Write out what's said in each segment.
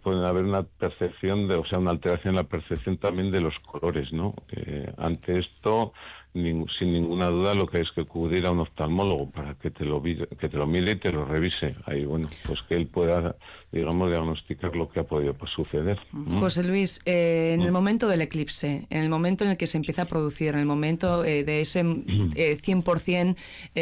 puede haber una percepción, o sea, una alteración en la percepción también de los colores, ¿no? Ante esto, sin ninguna duda, lo que hay es que acudir a un oftalmólogo para que te lo mire y te lo revise. Ahí, bueno, pues que él pueda, digamos, diagnosticar lo que ha podido suceder. José Luis, en el momento del eclipse, en el momento en el que se empieza a producir, en el momento de ese 100%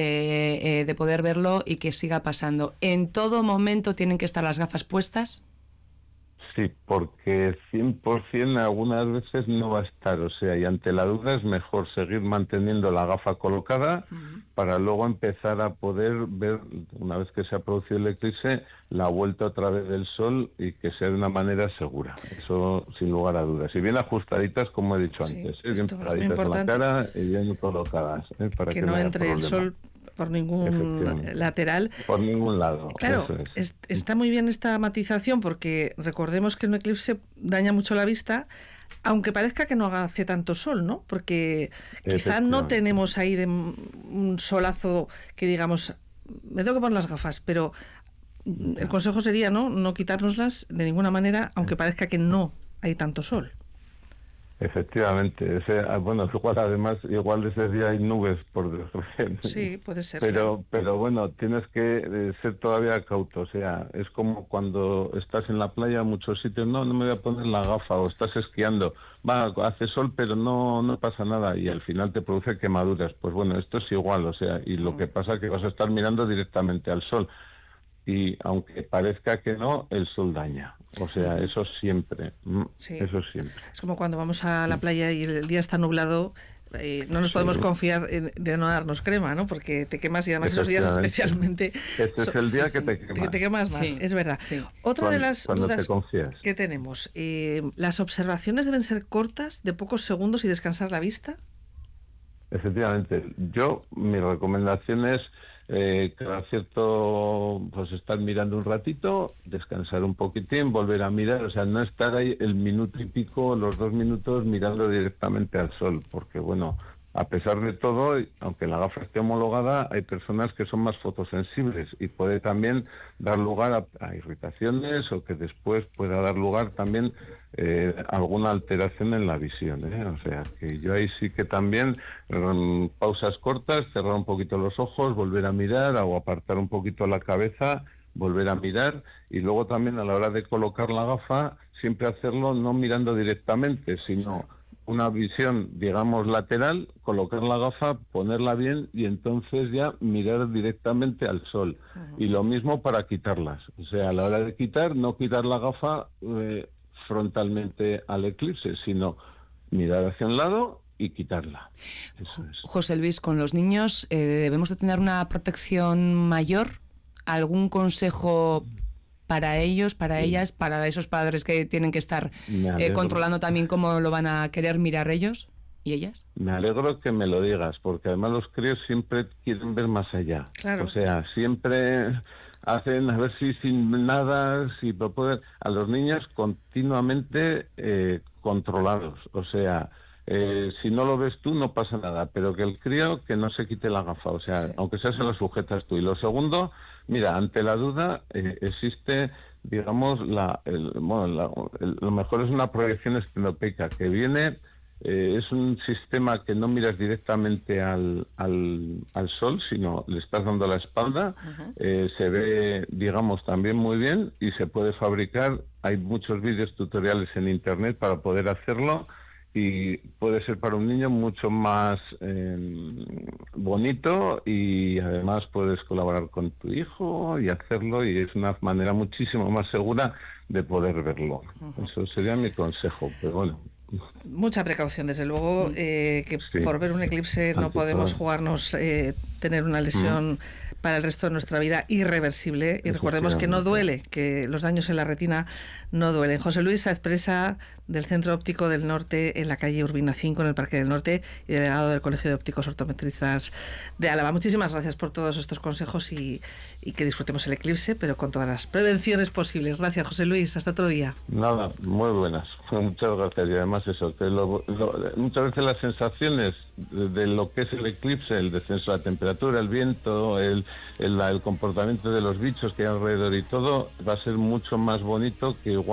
de poder verlo y que siga pasando, ¿en todo momento tienen que estar las gafas puestas? Sí, porque 100% algunas veces no va a estar, o sea, y ante la duda es mejor seguir manteniendo la gafa colocada para luego empezar a poder ver, una vez que se ha producido el eclipse, la vuelta otra vez del sol y que sea de una manera segura. Eso sin lugar a dudas. Y bien ajustaditas, como he dicho antes, bien pegaditas a la cara y bien colocadas. Para que no entre el sol por ningún lateral. Por ningún lado. Claro, está muy bien esta matización porque recordemos que un eclipse daña mucho la vista, aunque parezca que no hace tanto sol, ¿no? Porque quizá no tenemos ahí de un solazo que digamos, me tengo que poner las gafas, pero el consejo sería no quitárnoslas de ninguna manera, aunque parezca que no hay tanto sol. Efectivamente, bueno, igual ese día hay nubes por desgracia. Sí, puede ser. Pero bueno, tienes que ser todavía cauto, o sea, es como cuando estás en la playa en muchos sitios, no me voy a poner la gafa, o estás esquiando, hace sol pero no pasa nada y al final te produce quemaduras. Pues bueno, esto es igual, o sea, y lo que pasa es que vas a estar mirando directamente al sol. Y aunque parezca que no, el sol daña. O sea, eso siempre. Sí. Eso siempre. Es como cuando vamos a la playa y el día está nublado, no nos podemos confiar de no darnos crema, ¿no? Porque te quemas y además esos días especialmente... Este es el día que te quemas. Que te quemas más, es verdad. Sí. Otra de las dudas que tenemos, ¿las observaciones deben ser cortas, de pocos segundos y descansar la vista? Efectivamente. Mi recomendación es... cada cierto, pues estar mirando un ratito, descansar un poquitín, volver a mirar, o sea, no estar ahí el minuto y pico, los 2 minutos mirando directamente al sol, porque bueno, a pesar de todo, aunque la gafa esté homologada, hay personas que son más fotosensibles y puede también dar lugar a irritaciones o que después pueda dar lugar también alguna alteración en la visión, O sea, que yo ahí sí que también pausas cortas, cerrar un poquito los ojos, volver a mirar o apartar un poquito la cabeza, volver a mirar y luego también a la hora de colocar la gafa siempre hacerlo no mirando directamente, sino una visión, digamos, lateral, colocar la gafa, ponerla bien y entonces ya mirar directamente al sol. Y lo mismo para quitarlas. O sea, a la hora de quitar, no quitar la gafa frontalmente al eclipse, sino mirar hacia un lado y quitarla. Eso es. José Luis, con los niños debemos de tener una protección mayor. ¿Algún consejo para ellos, para ellas, para esos padres que tienen que estar controlando también cómo lo van a querer mirar ellos y ellas? Me alegro que me lo digas, porque además los críos siempre quieren ver más allá. Claro. O sea, siempre hacen a ver si sin nada, si poder, a los niños continuamente controlados. O sea, si no lo ves tú no pasa nada, pero que el crío que no se quite la gafa, o sea, aunque sea se lo sujetas tú. Y lo segundo, mira, ante la duda existe, digamos, lo mejor es una proyección estenopeica que viene, es un sistema que no miras directamente al sol, sino le estás dando la espalda, se ve, digamos, también muy bien y se puede fabricar, hay muchos vídeos tutoriales en internet para poder hacerlo. Y puede ser para un niño mucho más bonito y además puedes colaborar con tu hijo y hacerlo y es una manera muchísimo más segura de poder verlo. Eso sería mi consejo, pero bueno. Mucha precaución, desde luego, que por ver un eclipse no podemos jugarnos tener una lesión para el resto de nuestra vida irreversible y recordemos que no duele, que los daños en la retina no duelen. José Luis Sáez Presa, del Centro Óptico del Norte, en la calle Urbina 5, en el Parque del Norte, y delegado del Colegio de Ópticos Ortometristas de Álava. Muchísimas gracias por todos estos consejos y que disfrutemos el eclipse, pero con todas las prevenciones posibles. Gracias, José Luis. Hasta otro día. Nada, muy buenas. Muchas gracias. Y además eso, que muchas veces las sensaciones de lo que es el eclipse, el descenso de la temperatura, el viento, el comportamiento de los bichos que hay alrededor y todo, va a ser mucho más bonito que igual